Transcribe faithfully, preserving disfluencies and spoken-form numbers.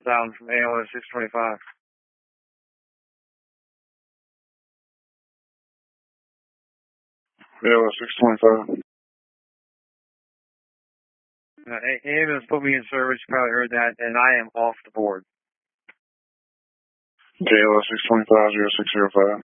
Down from A L S six twenty-five. A L S six twenty-five. Uh, ambulance put me in service, you probably heard that, and I am off the board. K L S six twenty-five, zero six zero five.